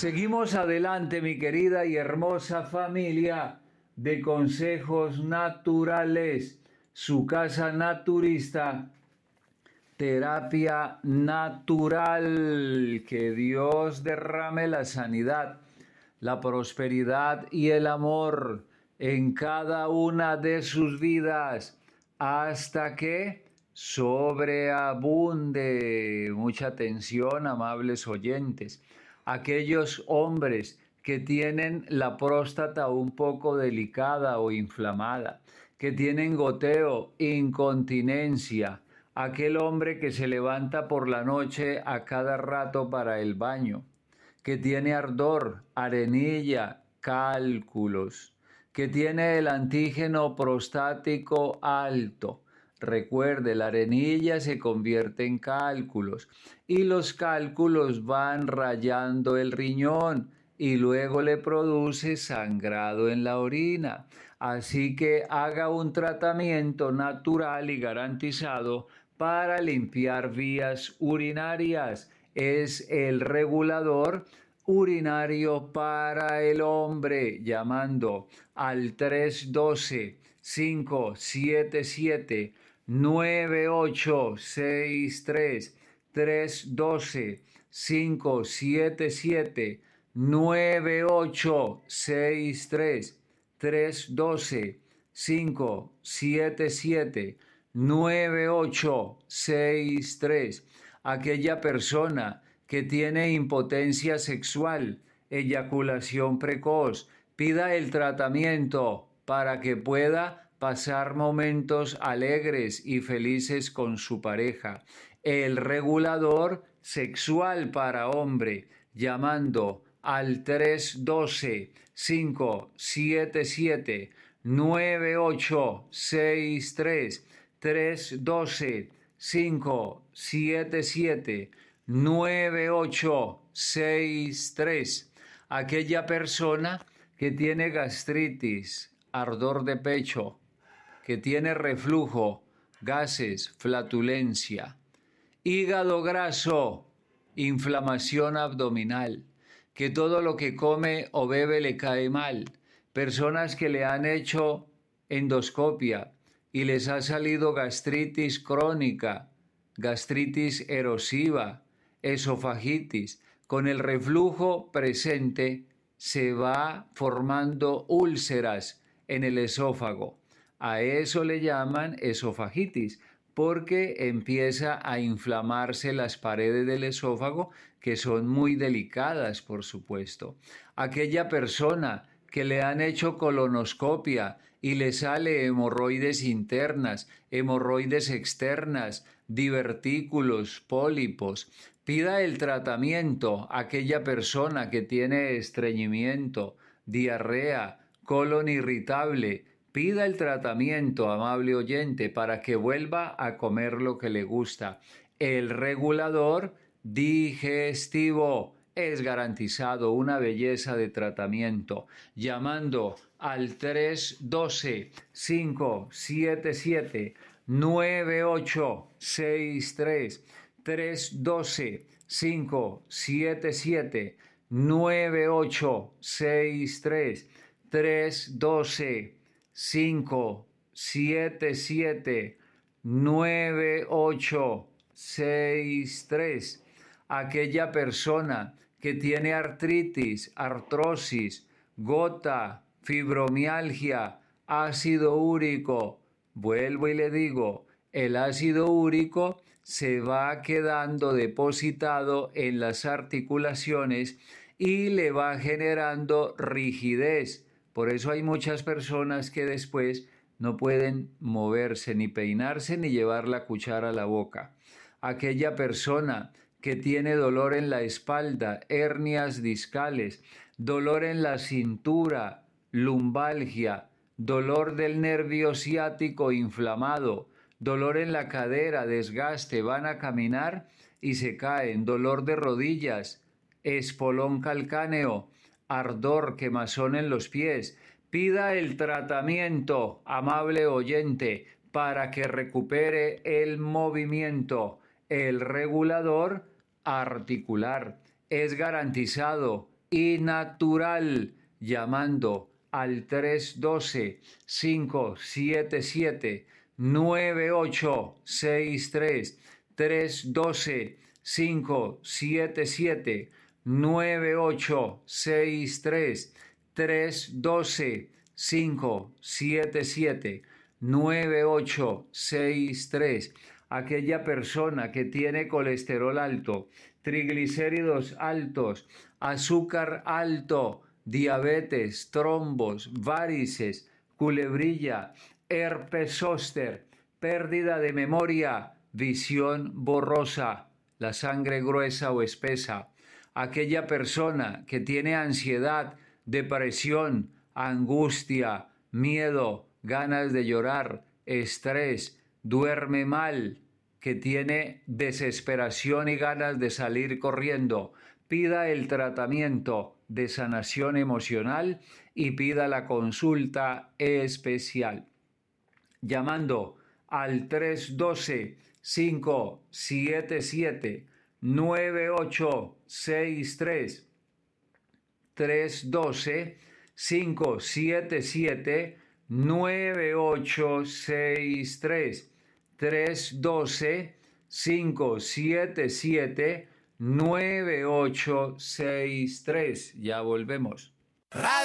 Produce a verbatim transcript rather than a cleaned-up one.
Seguimos adelante, mi querida y hermosa familia de Consejos Naturales, su casa naturista, terapia natural. Que Dios derrame la sanidad, la prosperidad y el amor en cada una de sus vidas hasta que sobreabunde. Mucha atención, amables oyentes. Aquellos hombres que tienen la próstata un poco delicada o inflamada, que tienen goteo, incontinencia, aquel hombre que se levanta por la noche a cada rato para el baño, que tiene ardor, arenilla, cálculos, que tiene el antígeno prostático alto. Recuerde, la arenilla se convierte en cálculos y los cálculos van rayando el riñón y luego le produce sangrado en la orina. Así que haga un tratamiento natural y garantizado para limpiar vías urinarias. Es el regulador urinario para el hombre, llamando al tres uno dos, cinco siete siete, nueve ocho seis tres, tres uno dos, cinco siete siete, nueve ocho seis tres, tres uno dos, cinco siete siete, nueve ocho seis tres. Aquella persona que tiene impotencia sexual, eyaculación precoz, pida el tratamiento para que pueda pasar momentos alegres y felices con su pareja. El regulador sexual para hombre, llamando al tres uno dos, cinco siete siete, nueve ocho seis tres, tres uno dos, cinco siete siete, nueve ocho seis tres. Aquella persona que tiene gastritis, ardor de pecho, que tiene reflujo, gases, flatulencia, hígado graso, inflamación abdominal, que todo lo que come o bebe le cae mal, personas que le han hecho endoscopia y les ha salido gastritis crónica, gastritis erosiva, esofagitis, con el reflujo presente se va formando úlceras en el esófago. A eso le llaman esofagitis, porque empieza a inflamarse las paredes del esófago, que son muy delicadas, por supuesto. Aquella persona que le han hecho colonoscopia y le sale hemorroides internas, hemorroides externas, divertículos, pólipos, pida el tratamiento. Aquella persona que tiene estreñimiento, diarrea, colon irritable, pida el tratamiento, amable oyente, para que vuelva a comer lo que le gusta. El regulador digestivo es garantizado, una belleza de tratamiento, llamando al tres uno dos, cinco siete siete, nueve ocho seis tres, tres uno dos, cinco siete siete, nueve ocho seis tres, tres uno dos, cinco siete siete, nueve ocho seis tres. Aquella persona que tiene artritis, artrosis, gota, fibromialgia, ácido úrico, vuelvo y le digo, el ácido úrico se va quedando depositado en las articulaciones y le va generando rigidez. Por eso hay muchas personas que después no pueden moverse, ni peinarse, ni llevar la cuchara a la boca. Aquella persona que tiene dolor en la espalda, hernias discales, dolor en la cintura, lumbalgia, dolor del nervio ciático inflamado, dolor en la cadera, desgaste, van a caminar y se caen, dolor de rodillas, espolón calcáneo, ardor, quemazón en los pies. Pida el tratamiento, amable oyente, para que recupere el movimiento. El regulador articular es garantizado y natural, llamando al tres uno dos, cinco siete siete, nueve ocho seis tres, tres uno dos, cinco siete siete, nueve ocho seis tres, tres uno dos, cinco siete siete, nueve ocho seis tres. Aquella persona que tiene colesterol alto, triglicéridos altos, azúcar alto, diabetes, trombos, varices, culebrilla, herpes zóster, pérdida de memoria, visión borrosa, la sangre gruesa o espesa. Aquella persona que tiene ansiedad, depresión, angustia, miedo, ganas de llorar, estrés, duerme mal, que tiene desesperación y ganas de salir corriendo, pida el tratamiento de sanación emocional y pida la consulta especial. Llamando al tres uno dos, cinco siete siete, nueve ocho seis tres, tres uno dos, cinco siete siete, nueve ocho seis tres, tres uno dos, cinco siete siete, nueve ocho seis tres. Ya volvemos.